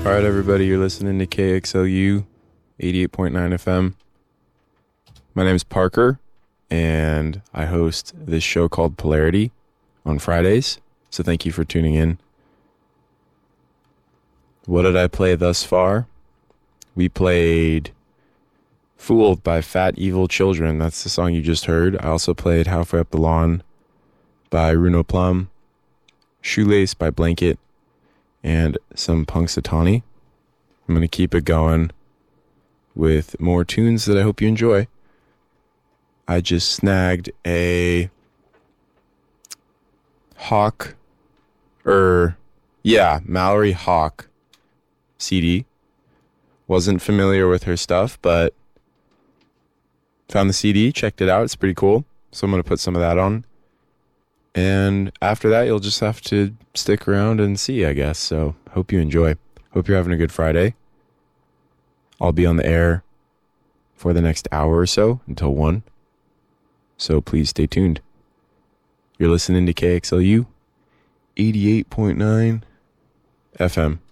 All right, everybody, you're listening to KXLU 88.9 FM. My name is Parker, and I host this show called Polarity on Fridays, so thank you for tuning in. What did I play thus far? We played Fooled by Fat Evil Children. That's the song you just heard. I also played Halfway Up the Lawn by Runo Plum, Shoelace by Blanket, and some Punxsutawney. I'm going to keep it going with more tunes that I hope you enjoy. I just snagged a Mallory Hawk CD. Wasn't familiar with her stuff, but found the CD, checked it out. It's pretty cool. So I'm going to put some of that on. And after that, you'll just have to stick around and see, I guess. So hope you enjoy. Hope you're having a good Friday. I'll be on the air for the next hour or so until 1. So please stay tuned. You're listening to KXLU 88.9 FM.